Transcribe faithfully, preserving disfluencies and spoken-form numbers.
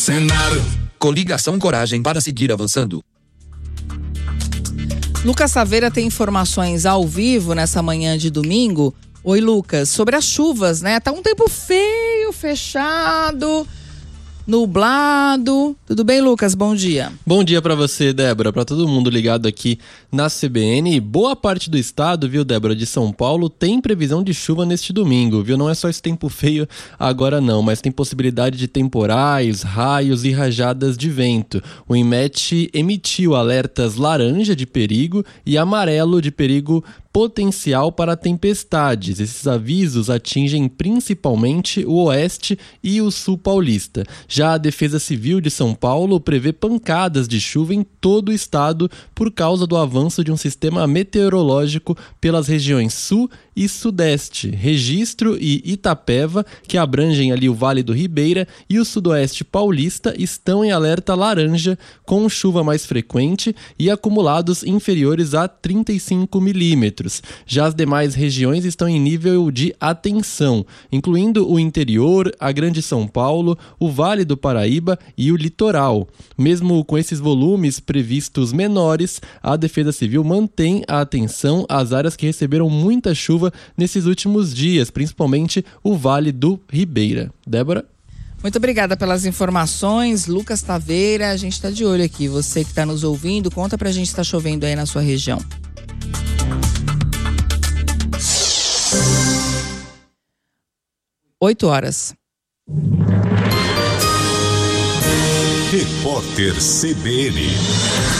Senado. Coligação Coragem para seguir avançando. Lucas Saveira tem informações ao vivo nessa manhã de domingo. Oi, Lucas, sobre as chuvas, né? Tá um tempo feio, fechado, nublado. Tudo bem, Lucas? Bom dia. Bom dia pra você, Débora, pra todo mundo ligado aqui na C B N. Boa parte do estado, viu, Débora, de São Paulo, tem previsão de chuva neste domingo, viu? Não é só esse tempo feio agora não, mas tem possibilidade de temporais, raios e rajadas de vento. O INMET emitiu alertas laranja de perigo e amarelo de perigo potencial para tempestades. Esses avisos atingem principalmente o oeste e o sul paulista. Já a Defesa Civil de São Paulo prevê pancadas de chuva em todo o estado por causa do avanço de um sistema meteorológico pelas regiões sul e sudeste. Registro e Itapeva, que abrangem ali o Vale do Ribeira, e o sudoeste paulista estão em alerta laranja, com chuva mais frequente e acumulados inferiores a trinta e cinco milímetros. Já as demais regiões estão em nível de atenção, incluindo o interior, a Grande São Paulo, o Vale do Paraíba e o litoral. Mesmo com esses volumes previstos menores, a Defesa Civil mantém a atenção às áreas que receberam muita chuva nesses últimos dias, principalmente o Vale do Ribeira. Débora? Muito obrigada pelas informações, Lucas Taveira. A gente está de olho aqui. Você que está nos ouvindo, conta pra gente se está chovendo aí na sua região. Oito horas. Repórter C B N.